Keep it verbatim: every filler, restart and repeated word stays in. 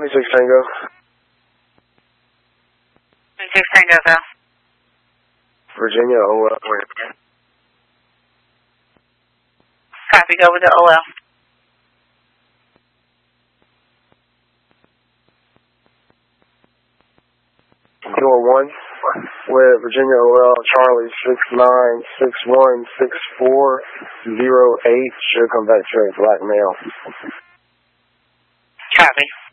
twenty-six Tango. twenty-six Tango, go. Virginia, O L. Copy, go with the O L. Door one with Virginia O L, Charlie six nine six one six four zero eight. Should come back to a black male. Copy.